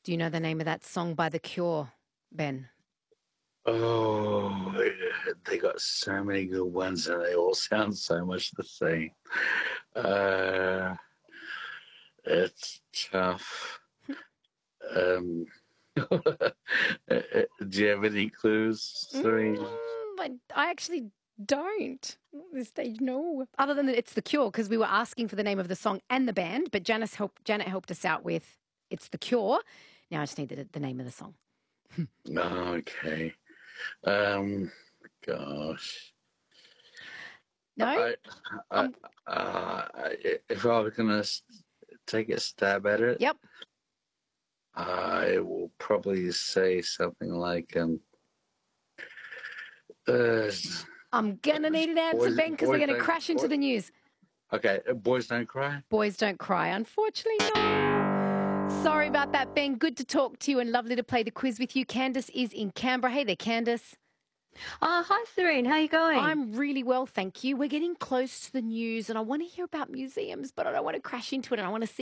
Do you know the name of that song by The Cure, Ben? Oh, they got so many good ones and they all sound so much the same. Uh, it's tough. Um, do you have any clues, Serene? I actually don't at this stage, no. Other than that it's The Cure, because we were asking for the name of the song and the band, but Janet helped us out with it's The Cure. Now I just need the name of the song. Okay. Um, Gosh. No? I, I, Um, if I was gonna take a stab at it, yep. I will probably say something like uh, I'm going to need an answer, Ben, because we're going to crash into the news. Okay, boys don't cry. Boys don't cry. Unfortunately, no. Sorry about that, Ben. Good to talk to you and lovely to play the quiz with you. Candace is in Canberra. Hey there, Candace. Hi, Serene. How are you going? I'm really well, thank you. We're getting close to the news and I want to hear about museums, but I don't want to crash into it and I want to see